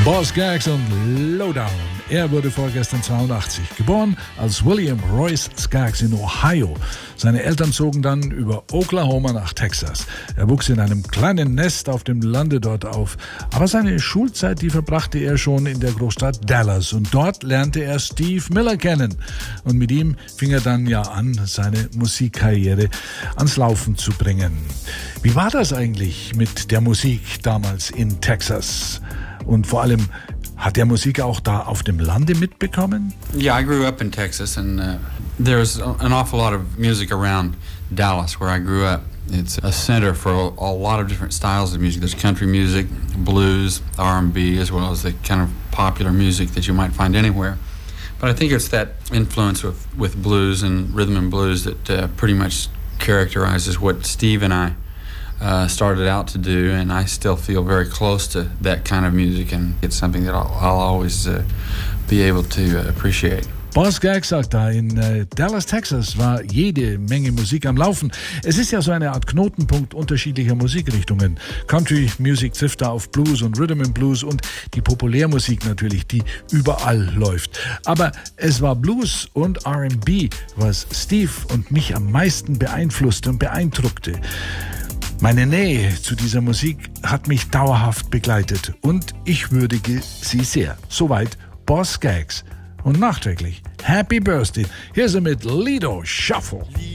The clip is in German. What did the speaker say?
Boz Scaggs und Lowdown. Er wurde vorgestern 82 geboren als William Royce Scaggs in Ohio. Seine Eltern zogen dann über Oklahoma nach Texas. Er wuchs in einem kleinen Nest auf dem Lande dort auf. Aber seine Schulzeit, die verbrachte er schon in der Großstadt Dallas. Und dort lernte er Steve Miller kennen. Und mit ihm fing er dann ja an, seine Musikkarriere ans Laufen zu bringen. Wie war das eigentlich mit der Musik damals in Texas? Und vor allem, hat er Musik auch da auf dem Lande mitbekommen? Yeah, I grew up in Texas, and there's an awful lot of music around Dallas, where I grew up. It's a center for a lot of different styles of music. There's country music, blues, R&B, as well as the kind of popular music that you might find anywhere. But I think it's that influence with blues and rhythm and blues that pretty much characterizes what Steve and I started out to do, and I still feel very close to that kind of music, and it's something that I'll always be able to appreciate. Boz Scaggs sagt da, in Dallas, Texas war jede Menge Musik am Laufen. Es ist ja so eine Art Knotenpunkt unterschiedlicher Musikrichtungen. Country Music trifft da auf Blues und Rhythm and Blues und die Populärmusik natürlich, die überall läuft. Aber es war Blues und R&B, was Steve und mich am meisten beeinflusste und beeindruckte. Meine Nähe zu dieser Musik hat mich dauerhaft begleitet und ich würdige sie sehr. Soweit Boz Scaggs. Und nachträglich Happy Birthday. Hier sind mit Lido Shuffle.